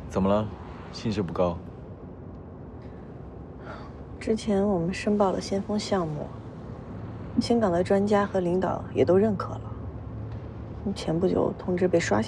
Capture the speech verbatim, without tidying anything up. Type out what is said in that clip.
怎么了？兴致不高？ 之前我们申报了先锋项目，香港的专家和领导也都认可了。前不久通知被刷下。